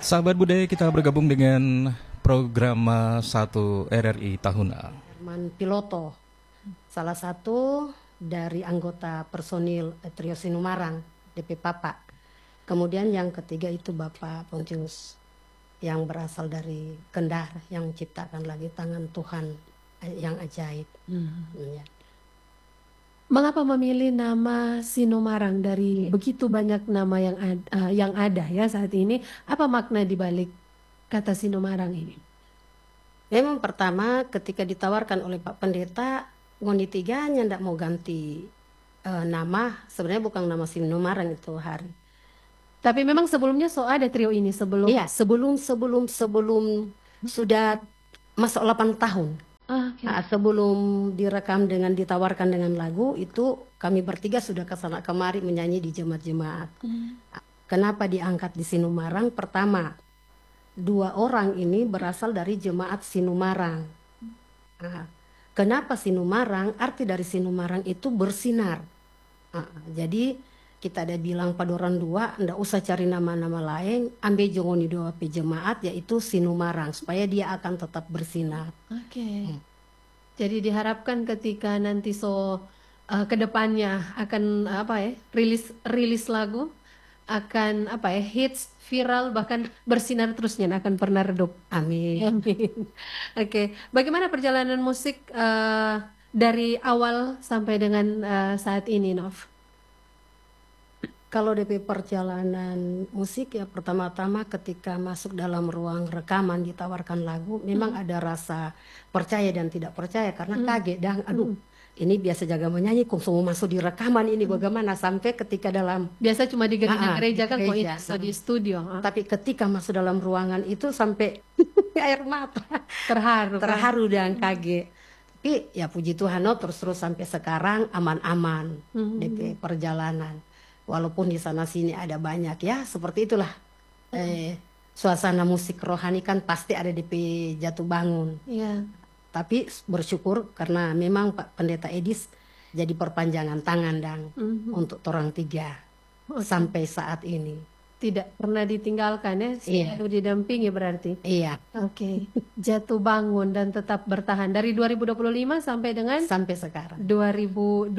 Sahabat budaya, kita bergabung dengan program 1 RRI Tahunan. Herman Piloto, salah satu dari anggota personil Trio Sinumarang, DP Papa. Kemudian yang ketiga itu Bapak Pontius yang berasal dari Kendar, yang menciptakan lagi tangan Tuhan yang ajaib. Ya. Mengapa memilih nama Sinumarang dari begitu banyak nama yang ada ya saat ini? Apa makna di balik kata Sinumarang ini? Memang pertama ketika ditawarkan oleh Pak Pendeta, Ngondi tiganya ndak mau ganti nama, sebenarnya bukan nama Sinumarang itu hari. Tapi memang sebelumnya ada trio ini sebelum. Iya, sebelum sudah masuk 8 tahun. Okay. Nah, sebelum direkam dengan ditawarkan dengan lagu itu kami bertiga sudah kesana kemari menyanyi di jemaat-jemaat. Kenapa diangkat di Sinumarang? Pertama, 2 orang ini berasal dari jemaat Sinumarang. Nah, kenapa Sinumarang? Arti dari Sinumarang itu bersinar. Nah, jadi kita ada bilang padoran 2, ndak usah cari nama-nama lain, ambil jongoni 2 jemaat yaitu Sinumarang supaya dia akan tetap bersinar. Oke. Jadi diharapkan ketika nanti kedepannya akan rilis lagu akan hits viral bahkan bersinar terusnya akan pernah redup. Amin. Amin. Oke. Bagaimana perjalanan musik dari awal sampai dengan saat ini, Nov? Kalau DP perjalanan musik ya pertama-tama ketika masuk dalam ruang rekaman ditawarkan lagu memang ada rasa percaya dan tidak percaya karena kaget dan aduh ini biasa jaga menyanyi kok semua masuk di rekaman ini bagaimana sampai ketika dalam biasa cuma di gereja kan kok gereja. itu di studio. Tapi ketika masuk dalam ruangan itu sampai air mata terharu dan kaget. Tapi ya puji Tuhan terus sampai sekarang aman-aman DP perjalanan. Walaupun di sana sini ada banyak ya seperti itulah suasana musik rohani kan pasti ada DP jatuh bangun. Iya. Tapi bersyukur karena memang Pak Pendeta Edis jadi perpanjangan tangan dan untuk orang 3 sampai saat ini. Tidak pernah ditinggalkan ya, selalu didampingi berarti. Iya. Oke. Jatuh bangun dan tetap bertahan dari 2025 sampai sekarang 2026.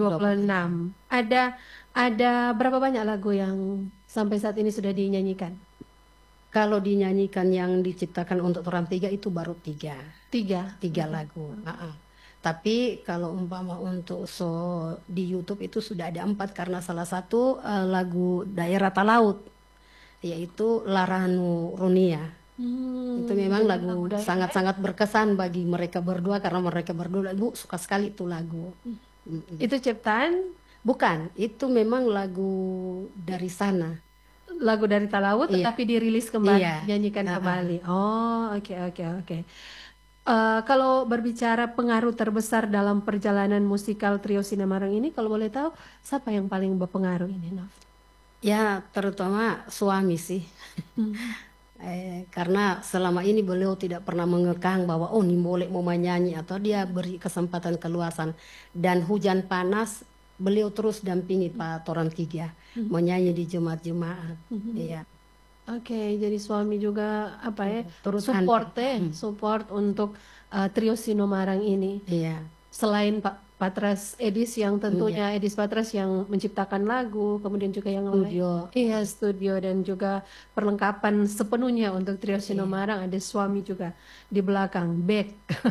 Ada berapa banyak lagu yang sampai saat ini sudah dinyanyikan? Kalau dinyanyikan yang diciptakan untuk orang 3 itu baru 3 lagu. Tapi kalau umpama untuk di YouTube itu sudah ada 4 karena salah satu lagu daerah Talaut yaitu Laranu Runia. Itu memang lagu sangat-sangat berkesan bagi mereka berdua karena mereka berdua suka sekali itu lagu. Itu ciptaan? Bukan, itu memang lagu dari sana. Lagu dari Talaut tetapi dirilis kembali, nyanyikan kembali. Oh, oke. Kalau berbicara pengaruh terbesar dalam perjalanan musikal Trio Sinumarang ini, kalau boleh tahu, siapa yang paling berpengaruh ini, Nov? Ya, terutama suami sih. Karena selama ini beliau tidak pernah mengekang bahwa ini boleh mau menyanyi atau dia beri kesempatan keluasan. Dan hujan panas, beliau terus dampingi Pak Toran 3 menyanyi di jemaat-jemaat. Iya. Oke, jadi suami juga terus support untuk Trio Sinumarang ini. Iya. Selain Pak Patras Edis yang tentunya Edis Patras yang menciptakan lagu, kemudian juga yang studio. Iya, studio dan juga perlengkapan sepenuhnya untuk Trio Sinumarang, ada suami juga di belakang back.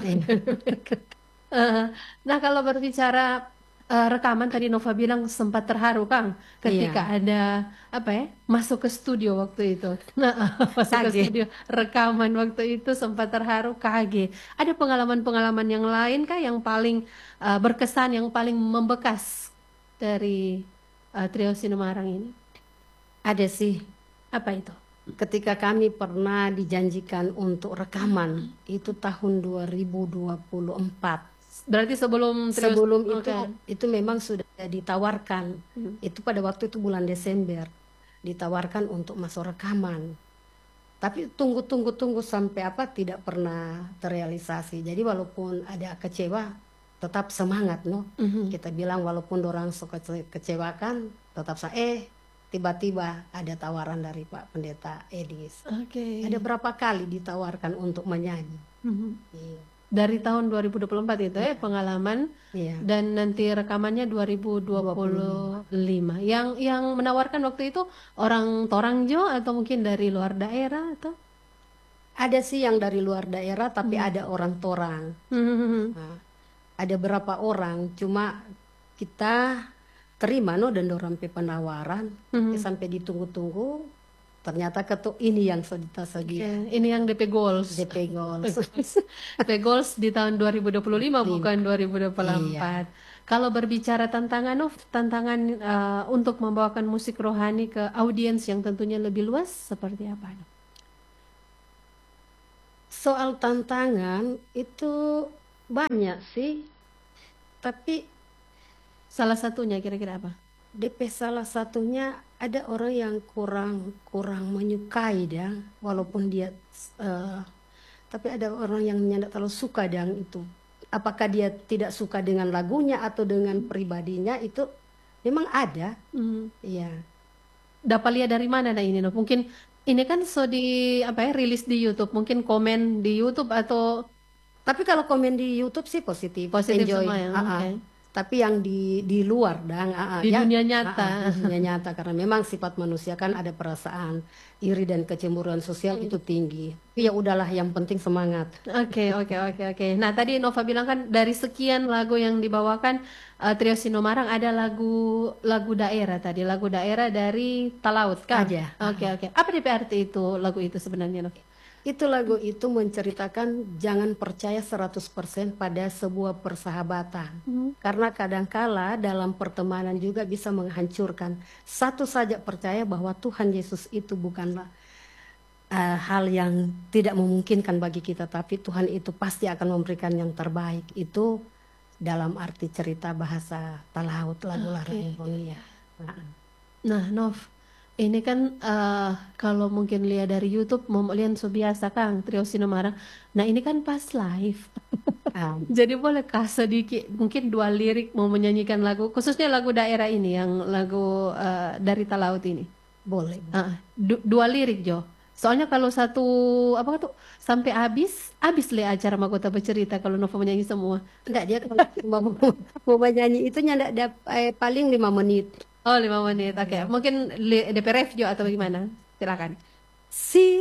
Nah, kalau berbicara rekaman tadi Nova bilang sempat terharu Kang ketika ada masuk ke studio waktu itu. Nah, masuk ke studio rekaman waktu itu sempat terharu, kaget. Ada pengalaman-pengalaman yang lain kah yang paling berkesan, yang paling membekas dari Trio Sinumarang ini? Ada sih. Apa itu? Ketika kami pernah dijanjikan untuk rekaman itu tahun 2024. Berarti sebelum itu memang sudah ditawarkan. Itu pada waktu itu bulan Desember ditawarkan untuk masuk rekaman. Tapi tunggu sampai tidak pernah terrealisasi. Jadi walaupun ada kecewa tetap semangat Kita bilang walaupun orang suka kecewakan tetap tiba-tiba ada tawaran dari Pak Pendeta Edis. Oke. Ada berapa kali ditawarkan untuk menyanyi. Mhm. Iya. Dari tahun 2024 itu ya pengalaman, Iya. dan nanti rekamannya 2025. Yang menawarkan waktu itu orang Torangjo atau mungkin dari luar daerah atau? Ada sih yang dari luar daerah, tapi ada orang Torang. Mhm. Nah, ada berapa orang, cuma kita terima no dan dorang pe penawaran, sampai ditunggu-tunggu, ternyata ketuk ini yang sudah Oke, sedia ini yang DP Goals. DP Goals. DP Goals di tahun 2025 bukan 2024. Iya. Kalau berbicara tantangan, tantangan untuk membawakan musik rohani ke audiens yang tentunya lebih luas seperti apa, Nov? Soal tantangan itu banyak sih, tapi Salah satunya kira-kira apa? DP salah satunya ada orang yang kurang menyukai dia, walaupun dia tapi ada orang yang tidak terlalu suka dengan itu. Apakah dia tidak suka dengan lagunya atau dengan pribadinya, itu memang ada. Hmm. Iya. Dapat lihat dari mana nah ini, Nov? Mungkin ini kan rilis di YouTube, mungkin komen di YouTube atau Tapi kalau komen di YouTube sih positif, positif enjoy. semua ya? Oke. Tapi yang di luar Di dunia nyata. di dunia nyata, karena memang sifat manusia kan ada perasaan iri dan kecemburuan sosial itu tinggi. Ya udahlah, yang penting semangat. Oke. Nah, tadi Nova bilang kan dari sekian lagu yang dibawakan Trio Sinomarang ada lagu daerah tadi, lagu daerah dari Talaut kan? Ada. Oke. Apa DP arti itu lagu itu sebenarnya, Nova? Itu lagu itu menceritakan jangan percaya 100% pada sebuah persahabatan. Karena kadangkala dalam pertemanan juga bisa menghancurkan. Satu saja percaya bahwa Tuhan Yesus itu bukanlah hal yang tidak memungkinkan bagi kita, tapi Tuhan itu pasti akan memberikan yang terbaik. Itu dalam arti cerita bahasa Talaut, lagu Larang Bongia. Nah, Nov, ini kan kalau mungkin lihat dari YouTube, mau lihat so biasa Kang Trio Sinomarang. Nah, ini kan pas live. Jadi bolehkah sedikit mungkin 2 lirik mau menyanyikan lagu, khususnya lagu daerah ini, yang lagu dari Talaut ini? Boleh. 2 lirik Jo. Soalnya kalau satu apa tuh sampai habis le acara Mahkota Bercerita kalau Nova menyanyi semua. Enggak, dia kalau mau menyanyi itu nyandak paling 5 menit. Oh, 5 menit. Oke. Mungkin DP ref Jo atau gimana? Silakan. Si